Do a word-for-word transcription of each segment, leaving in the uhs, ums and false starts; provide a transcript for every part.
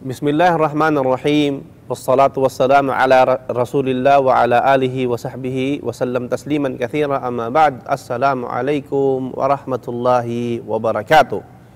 Bismillahirrahmanirrahim. Wassalatu wassalamu ala ra- Rasulillah wa ala alihi wa sahbihi wa sallam tasliman kathira amma ba'd. Assalamu alaikum warahmatullahi wabarakatuh.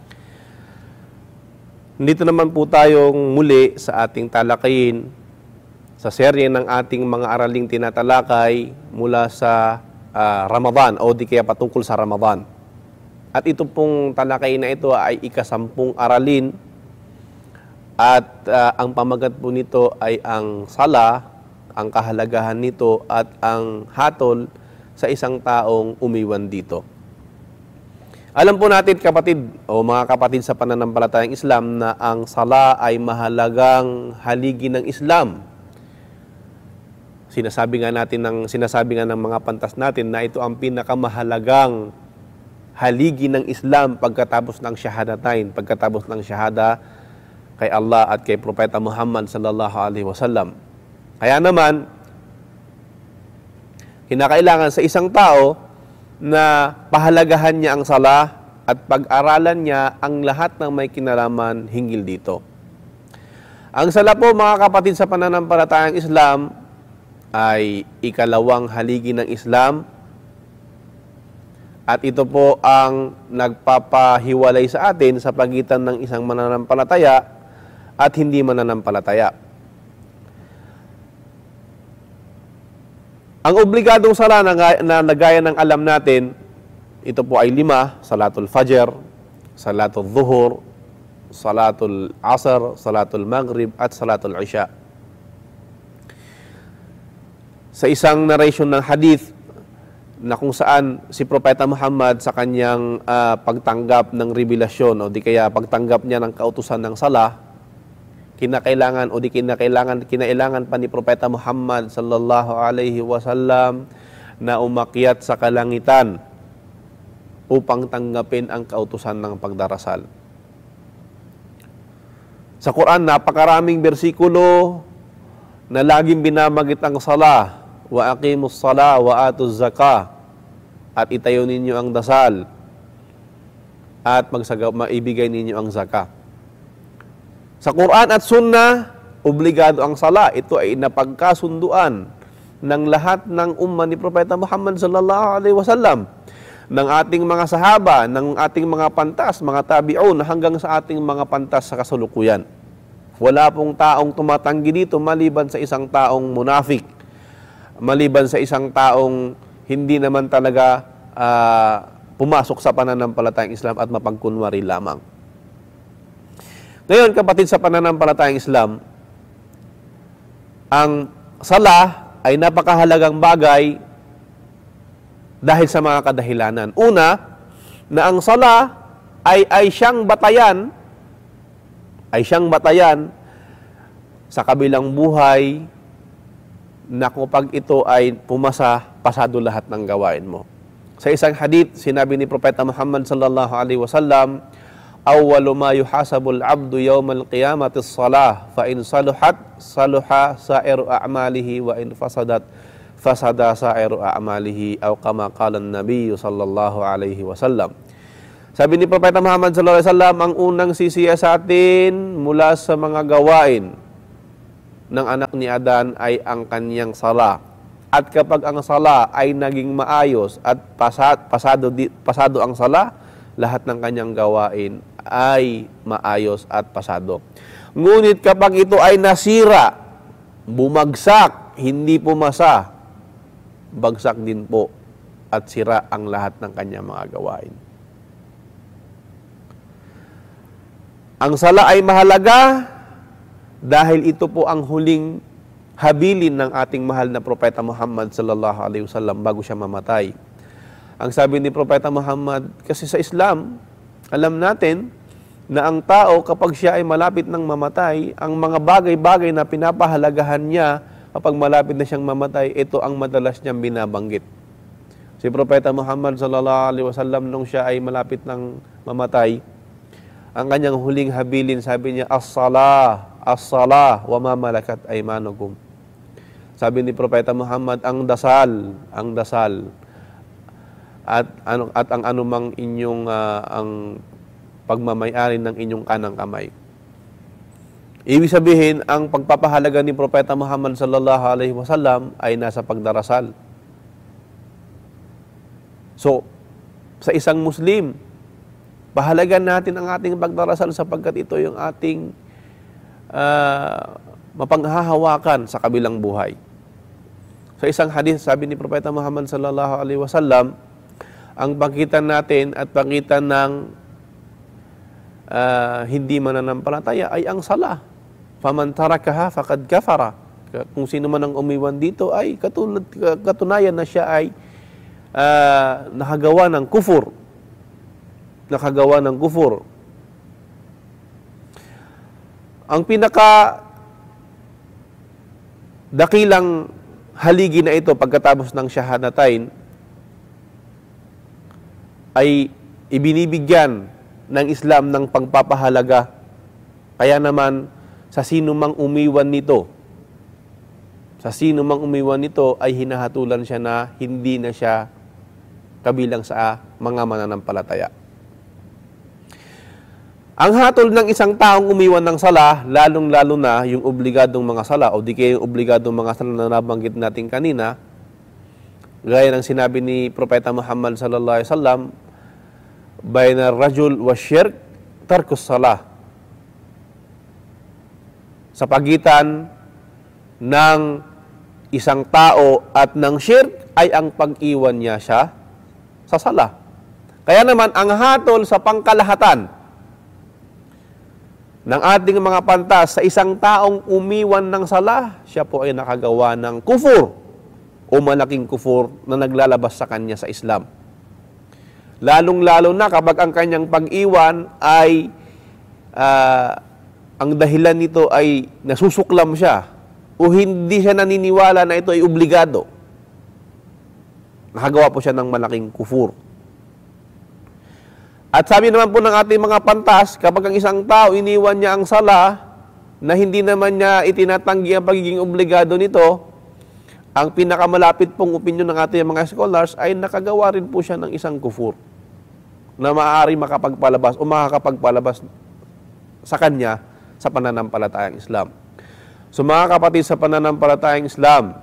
Nandito naman po tayong muli sa ating talakayin sa serye ng ating mga araling tinatalakay mula sa uh, Ramadan o di kaya patungkol sa Ramadan. At ito pong talakayin na ito ay ikasampung aralin. At uh, ang pamagat po nito ay ang sala, ang kahalagahan nito at ang hatol sa isang taong umiwan dito. Alam po natin kapatid o mga kapatid sa pananampalatayang Islam na ang sala ay mahalagang haligi ng Islam. Sinasabi nga natin ng sinasabi nga ng mga pantas natin na ito ang pinakamahalagang haligi ng Islam pagkatapos ng syahadatain, pagkatapos ng syahada kay Allah at kay Propeta Muhammad sallallahu alaihi wasallam. Kaya naman, kinakailangan sa isang tao na pahalagahan niya ang sala at pag-aralan niya ang lahat ng may kinalaman hinggil dito. Ang sala po mga kapatid sa pananampalatayang Islam ay ikalawang haligi ng Islam at ito po ang nagpapahiwalay sa atin sa pagitan ng isang mananampalataya at hindi mananampalataya. Ang obligadong sala na, na nagaya ng alam natin, ito po ay lima: Salatul Fajr, Salatul Zuhur, Salatul Asr, Salatul Maghrib, at Salatul Isha. Sa isang narration ng hadith na kung saan si Propeta Muhammad sa kanyang uh, pagtanggap ng revelasyon o di kaya pagtanggap niya ng kautusan ng sala, kinakailangan o di kinakailangan kinailangan pa ni Propeta Muhammad sallallahu alaihi wasallam na umakyat sa kalangitan upang tanggapin ang kautusan ng pagdarasal. Sa Quran, napakaraming bersikulo na laging binamagit ang sala, wa aqimus sala wa atuz zakah, at itayo ninyo ang dasal at magsagaw maibigay ninyo ang zakah. Sa Quran at Sunnah, obligado ang sala. Ito ay napagkasunduan ng lahat ng umma ni Propeta Muhammad sallallahu alaihi wasallam, ng ating mga sahaba, ng ating mga pantas, mga tabi'un, hanggang sa ating mga pantas sa kasalukuyan. Wala pong taong tumatanggi dito maliban sa isang taong munafik, maliban sa isang taong hindi naman talaga uh, pumasok sa pananampalatayang Islam at mapagkunwari lamang. Ngayon, kapatid sa pananampalatayang Islam, ang sala ay napakahalagang bagay dahil sa mga kadahilanan. Una, na ang sala ay, ay siyang batayan, ay siyang batayan sa kabilang buhay na kapag ito ay pumasa, pasado lahat ng gawain mo. Sa isang hadith, sinabi ni Propeta Muhammad sallallahu alaihi wasallam, awwalu ma yuhasabul abdu yawmal qiyamati as-salah fa in saluhat saluha sa'iru a'malihi wa in fasadat fasada sa'iru a'malihi aw kama qala an-nabiy sallallahu alaihi wasallam. Sabi ni Propeta Muhammad sallallahu alaihi wasallam, ang unang sisiya sa atin mula sa mga gawain ng anak ni Adan ay ang kanyang sala. At kapag ang sala ay naging maayos at pasad, pasado pasado ang sala, lahat ng kanyang gawain ay maayos at pasado. Ngunit kapag ito ay nasira, bumagsak, hindi pumasa, bagsak din po at sira ang lahat ng kanyang mga gawain. Ang sala ay mahalaga dahil ito po ang huling habilin ng ating mahal na Propeta Muhammad sallallahu alaihi wasallam bago siya mamatay. Ang sabi ni Propeta Muhammad, kasi sa Islam, alam natin na ang tao kapag siya ay malapit ng mamatay, ang mga bagay-bagay na pinapahalagahan niya kapag malapit na siyang mamatay, ito ang madalas niyang binabanggit. Si Propeta Muhammad sallallahu alaihi wasallam nung siya ay malapit ng mamatay, ang kanyang huling habilin, sabi niya, as-salah, as-salah, wa ma malakat aymanukum. Sabi ni Propeta Muhammad, ang dasal, ang dasal, at ano at ang anumang inyong uh, ang pagmamay-ari ng inyong kanang kamay. Ibig sabihin, ang pagpapahalaga ni Propeta Muhammad sallallahu alaihi wasallam ay nasa pagdarasal. So, sa isang Muslim, pahalagan natin ang ating pagdarasal sapagkat ito yung ating uh, mapanghahawakan sa kabilang buhay. Sa isang hadith, sabi ni Propeta Muhammad sallallahu alaihi wasallam, ang pagitan natin at pagitan ng uh, hindi mananampalataya ay ang sala. Faman tarakaha faqad kafara. Kung sino man ang umiwan dito ay katulad katunayan na siya ay uh, nakagawa ng kufur. Nakagawa ng kufur. Ang pinaka dakilang haligi na ito pagkatapos ng syahadatain ay ibinibigyan ng Islam ng pagpapahalaga. Kaya naman sa sino mang umiwan nito, sa sino mang umiwan nito ay hinahatulan siya na hindi na siya kabilang sa mga mananampalataya. Ang hatol ng isang taong umiwan ng sala, lalong-lalo na yung obligadong mga sala o di kaya yung obligadong mga sala na nabanggit natin kanina, gaya ng sinabi ni Propeta Muhammad sallallahu alaihi wasallam, bayna rajul wa syirk tarkus salah. Sa pagitan ng isang tao at ng syirk ay ang pag-iwan niya siya sa sala. Kaya naman, ang hatol sa pangkalahatan ng ating mga pantas sa isang taong umiwan ng sala, siya po ay nakagawa ng kufur o malaking kufur na naglalabas sa kanya sa Islam. Lalong-lalo na kapag ang kanyang pag-iwan ay uh, ang dahilan nito ay nasusuklam siya o hindi siya naniniwala na ito ay obligado. Nakagawa po siya ng malaking kufur. At sabi naman po ng ating mga pantas, kapag ang isang tao iniwan niya ang sala na hindi naman niya itinatanggi ang pagiging obligado nito, ang pinakamalapit pong opinion ng ating mga scholars ay nakagawa rin po siya ng isang kufur na maaari makapagpalabas o makakapagpalabas sa kanya sa pananampalatayang Islam. So mga kapatid, sa pananampalatayang Islam,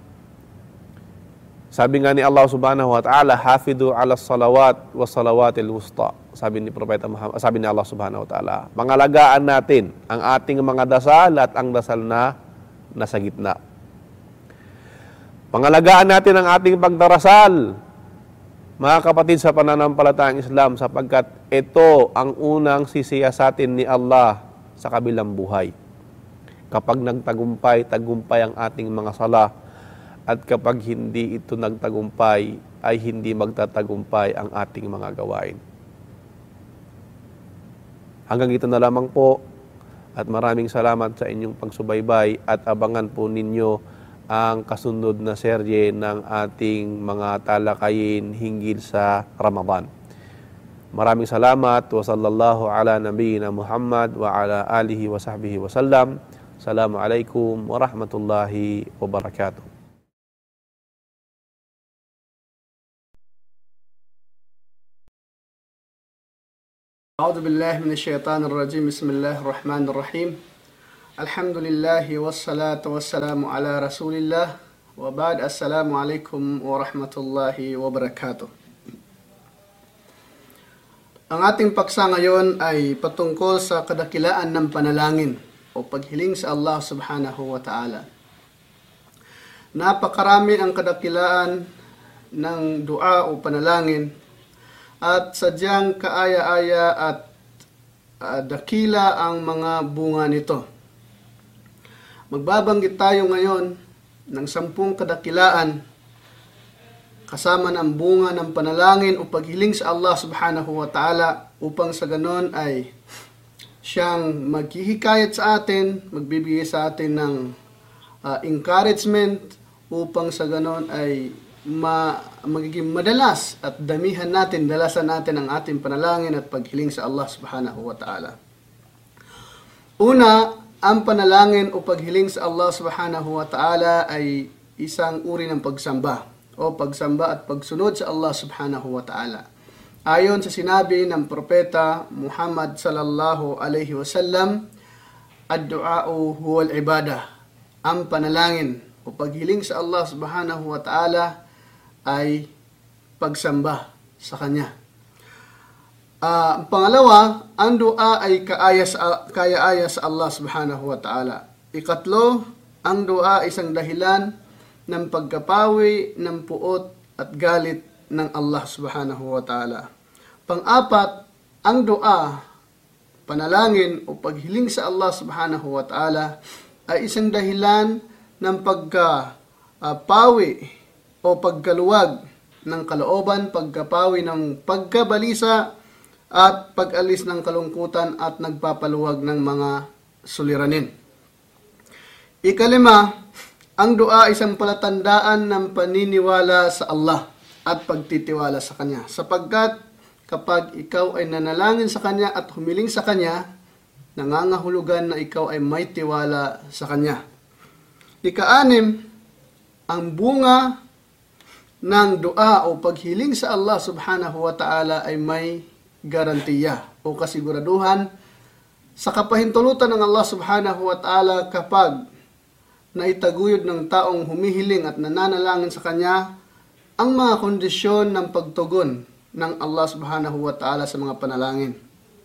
sabi nga ni Allah subhanahu wa ta'ala, hafidu ala salawat wa salawatil wusta. Sabi ni Propeta Muhammad, sabi ni Allah subhanahu wa ta'ala, pangalagaan natin ang ating mga dasal at ang dasal na nasa gitna. Pangalagaan natin ang ating pagdarasal, mga kapatid, sa pananampalatayang Islam, sapagkat ito ang unang sisiyasatin ni Allah sa kabilang buhay. Kapag nagtagumpay, tagumpay ang ating mga sala, at kapag hindi ito nagtagumpay, ay hindi magtatagumpay ang ating mga gawain. Hanggang ito na lamang po, at maraming salamat sa inyong pagsubaybay at abangan po ninyo ang kasunod na serye ng ating mga talakayin hinggil sa Ramadan. Maraming salamat. Wa sallallahu ala nabiyyina Muhammad wa ala alihi wa sahbihi wa sallam. Assalamualaikum warahmatullahi wabarakatuh. أعوذ بالله من الشيطان الرجيم بسم الله الرحمن الرحيم الحمد لله والصلاة والسلام على رسول الله وبعد السلام عليكم ورحمة الله وبركاته. Ang ating paksa ngayon ay patungkol sa kadakilaan ng panalangin o paghiling sa Allah subhanahu wa ta'ala. Napakarami ang kadakilaan ng dua o panalangin at sadyang kaaya-aya at uh, dakila ang mga bunga nito. Magbabanggit tayo ngayon ng sampung kadakilaan kasama ng bunga ng panalangin o paghiling sa Allah subhanahu wa ta'ala upang sa ganon ay siyang maghihikayat sa atin, magbibigay sa atin ng uh, encouragement upang sa ganon ay Ma, magiging madalas at damihan natin, dalasan natin ang ating panalangin at paghiling sa Allah subhanahu wa ta'ala. Una, ang panalangin o paghiling sa Allah subhanahu wa ta'ala ay isang uri ng pagsamba o pagsamba at pagsunod sa Allah subhanahu wa ta'ala. Ayon sa sinabi ng propeta Muhammad sallallahu alaihi wasallam, ad-du'a'u huwal ibadah. Ang panalangin o paghiling sa Allah subhanahu wa ta'ala ay pagsamba sa Kanya. Uh, pangalawa, ang dua ay kaaya sa, kaaya-aya sa Allah subhanahu wa ta'ala. Ikatlo, ang dua ay isang dahilan ng pagkapawi ng puot at galit ng Allah subhanahu wa ta'ala. Pang-apat, ang dua, panalangin o paghiling sa Allah subhanahu wa ta'ala ay isang dahilan ng pagkapawi uh, o pagkaluwag ng kalooban, pagkapawi ng pagkabalisa, at pag-alis ng kalungkutan at nagpapaluwag ng mga suliranin. Ikalima, ang dua ay isang palatandaan ng paniniwala sa Allah at pagtitiwala sa Kanya. Sapagkat kapag ikaw ay nanalangin sa Kanya at humiling sa Kanya, nangangahulugan na ikaw ay may tiwala sa Kanya. Ikaanim, ang bunga ng dua o paghiling sa Allah subhanahu wa ta'ala ay may garantiya o kasiguraduhan sa kapahintulutan ng Allah subhanahu wa ta'ala kapag naitaguyod ng taong humihiling at nananalangin sa Kanya ang mga kondisyon ng pagtugon ng Allah subhanahu wa ta'ala sa mga panalangin.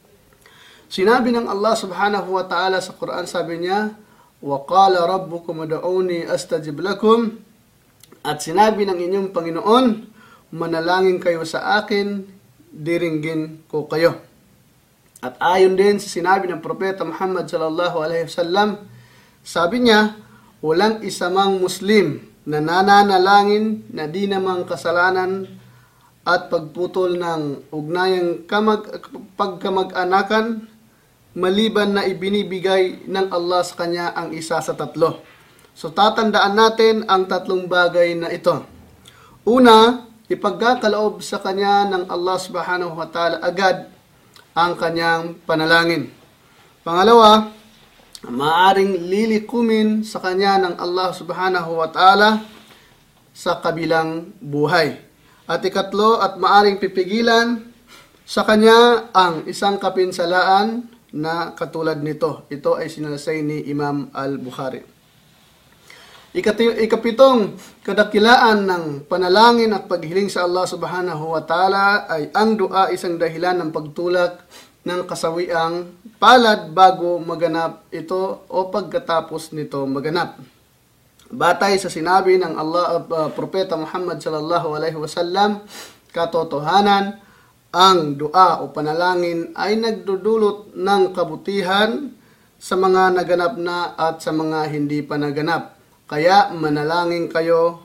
Sinabi ng Allah subhanahu wa ta'ala sa Quran, sabi niya, وَقَالَ رَبُّكُمْ وَدَعُونِي أَسْتَجِبْ لَكُمْ. At sinabi ng inyong Panginoon, manalangin kayo sa akin, diringgin ko kayo. At ayon din sa sinabi ng Propeta Muhammad sallallahu alaihi wasallam, sabi niya, walang isa mang Muslim na nananalangin na di namang kasalanan at pagputol ng ugnayang kamag, pagkamag-anakan maliban na ibinibigay ng Allah sa kanya ang isa sa tatlo. So tatandaan natin ang tatlong bagay na ito. Una, ipagkakaloob sa Kanya ng Allah subhanahu wa ta'ala agad ang Kanyang panalangin. Pangalawa, maaring lilikumin sa Kanya ng Allah subhanahu wa ta'ala sa kabilang buhay. At ikatlo, at maaring pipigilan sa Kanya ang isang kapinsalaan na katulad nito. Ito ay sinasay ni Imam Al-Bukhari. Ikapitong kadakilaan ng panalangin at paghiling sa Allah subhanahu wa ta'ala ay ang dua isang dahilan ng pagtulak ng kasawiang palad bago maganap ito o pagkatapos nito maganap. Batay sa sinabi ng Allah uh, Propeta Muhammad sallallahu alaihi wasallam, katotohanan, ang dua o panalangin ay nagdudulot ng kabutihan sa mga naganap na at sa mga hindi pa naganap. Kaya manalangin kayo,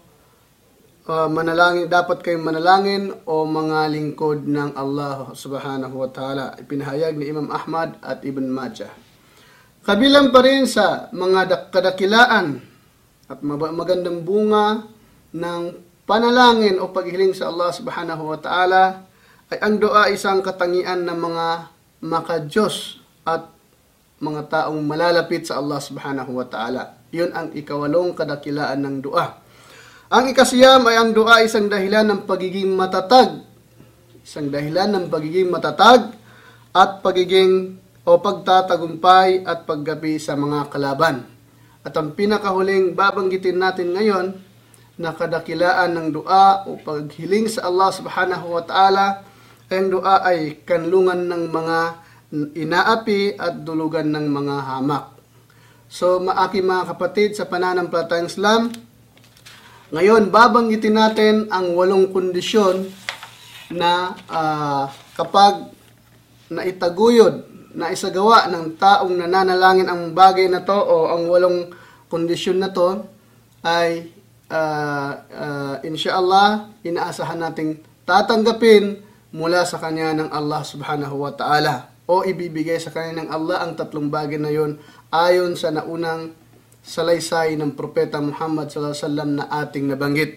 uh, manalangin, dapat kayong manalangin o mga lingkod ng Allah subhanahu wa ta'ala. Ipinahayag ni Imam Ahmad at Ibn Majah. Kabilang pa rin sa mga kadakilaan at magandang bunga ng panalangin o paghiling sa Allah subhanahu wa ta'ala ay ang dua isang katangian ng mga makadiyos at mga taong malalapit sa Allah subhanahu wa ta'ala. Yun ang ikawalong kadakilaan ng dua. Ang ikasiyam ay ang dua isang dahilan ng pagiging matatag. Isang dahilan ng pagiging matatag at pagiging o pagtatagumpay at paggapi sa mga kalaban. At ang pinakahuling babanggitin natin ngayon na kadakilaan ng dua o paghiling sa Allah subhanahu wa ta'ala ay ang dua ay kanlungan ng mga inaapi at dulugan ng mga hamak. So, maaking mga kapatid sa pananampalatayang Islam, ngayon babanggitin natin ang walong kondisyon na uh, kapag naitaguyod, na isagawa ng taong nananalangin ang bagay na to o ang walong kondisyon na to ay uh, uh, insyaallah inaasahan nating tatanggapin mula sa kanya ng Allah subhanahu wa ta'ala o ibibigay sa kanya ng Allah ang tatlong bagay na yon ayon sa naunang salaysay ng Propeta Muhammad sallallahu alaihi wasallam na ating nabanggit.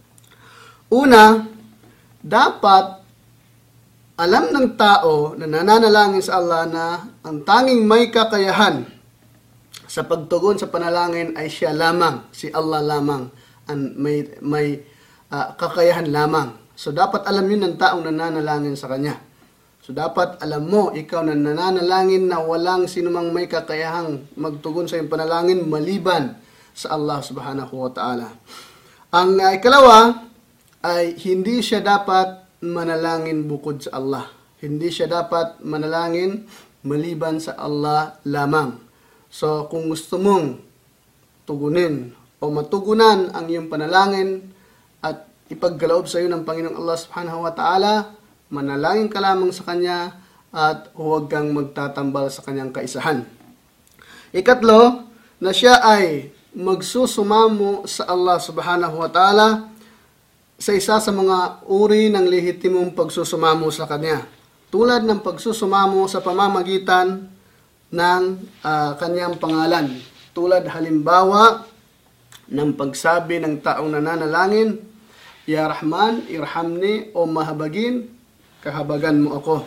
Una, dapat alam ng tao na nananalangin sa Allah na ang tanging may kakayahan sa pagtugon sa panalangin ay siya lamang, si Allah lamang, ang may, may uh, kakayahan lamang. So dapat alam yun ng taong nananalangin sa Kanya. So dapat alam mo, ikaw na nananalangin na walang sinumang may kakayahang magtugon sa iyong panalangin maliban sa Allah subhanahu wa ta'ala. Ang uh, ikalawa ay hindi siya dapat manalangin bukod sa Allah. Hindi siya dapat manalangin maliban sa Allah lamang. So kung gusto mong tugunin o matugunan ang iyong panalangin at ipagkaloob sa iyo ng Panginoong Allah subhanahu wa ta'ala, manalangin ka lamang sa Kanya at huwag kang magtatambal sa Kanyang kaisahan. Ikatlo, na siya ay magsusumamo sa Allah subhanahu wa ta'ala sa isa sa mga uri ng lehitimong pagsusumamo sa Kanya. Tulad ng pagsusumamo sa pamamagitan ng uh, Kanyang pangalan. Tulad halimbawa ng pagsabi ng taong nananalangin, Ya Rahman, irhamni, o mahabagin, kahabagan mo ako.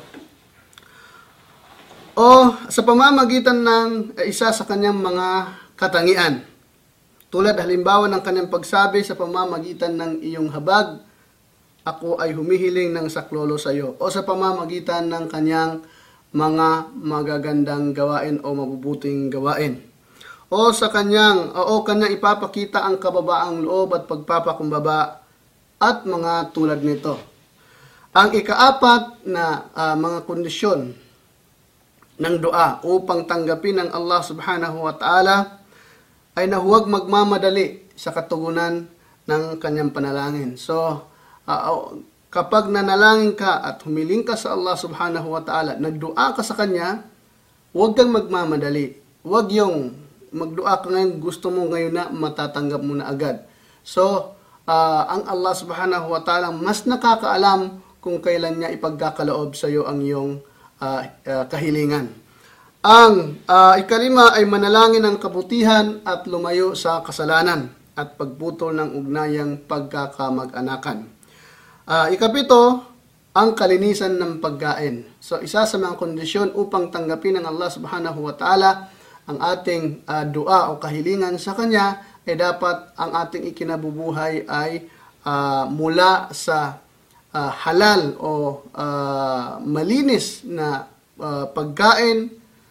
O sa pamamagitan ng isa sa kanyang mga katangian. Tulad halimbawa ng kanyang pagsabi sa pamamagitan ng iyong habag, ako ay humihiling ng saklolo sa iyo. O sa pamamagitan ng kanyang mga magagandang gawain o mabubuting gawain. O sa kanyang, o kanyang ipapakita ang kababaang loob at pagpapakumbaba at mga tulad nito. Ang ikaapat na uh, mga kondisyon ng dua upang tanggapin ng Allah subhanahu wa ta'ala ay na huwag magmamadali sa katugunan ng kanyang panalangin. So, uh, kapag nanalangin ka at humiling ka sa Allah subhanahu wa ta'ala, nagdua ka sa Kanya, huwag kang magmamadali. Huwag yung magdua ka ngayon, gusto mo ngayon na matatanggap mo na agad. So, uh, ang Allah subhanahu wa ta'ala mas nakakaalam kung kailan niya ipagkakaloob sa iyo ang iyong uh, uh, kahilingan. Ang uh, ikalima ay manalangin ng kabutihan at lumayo sa kasalanan at pagputol ng ugnayang pagkakamag-anakan. Uh, ikapito, ang kalinisan ng pagkain. So isa sa mga kondisyon upang tanggapin ng Allah subhanahu wa ta'ala ang ating uh, dua o kahilingan sa Kanya ay dapat ang ating ikinabubuhay ay uh, mula sa Uh, halal o uh, malinis na uh, pagkain,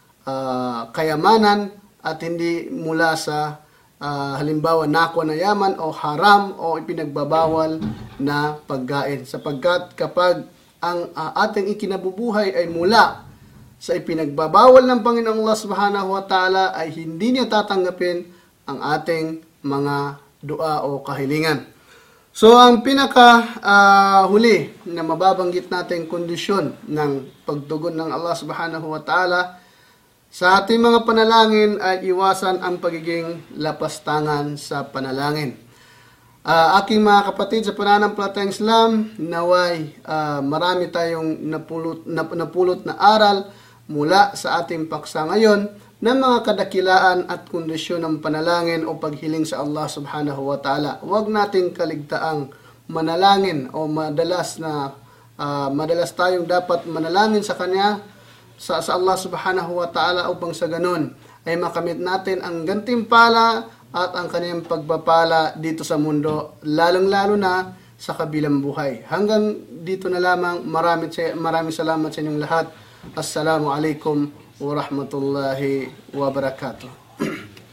uh, kayamanan, at hindi mula sa uh, halimbawa nako na yaman o haram o ipinagbabawal na pagkain. Sapagkat kapag ang uh, ating ikinabubuhay ay mula sa ipinagbabawal ng Panginoong Allah subhanahu wa ta'ala, ay hindi niya tatanggapin ang ating mga dua o kahilingan. So, ang pinaka uh, huli na mababanggit natin kondisyon ng pagtugon ng Allah subhanahu wa ta'ala sa ating mga panalangin ay iwasan ang pagiging lapastangan sa panalangin. Uh, aking mga kapatid sa pananampalatayang Islam, naway uh, marami tayong napulot, nap, napulot na aral mula sa ating paksa ngayon ng mga kadakilaan at kondisyon ng panalangin o paghiling sa Allah subhanahu wa ta'ala. Huwag nating kaligtaang manalangin o madalas na uh, madalas tayong dapat manalangin sa Kanya, sa, sa Allah subhanahu wa ta'ala, upang sa ganun ay makamit natin ang gantimpala at ang Kanyang pagpapala dito sa mundo, lalong-lalo na sa kabilang buhay. Hanggang dito na lamang. Maraming, maraming salamat sa inyong lahat. Assalamu alaikum warahmatullahi wabarakatuh.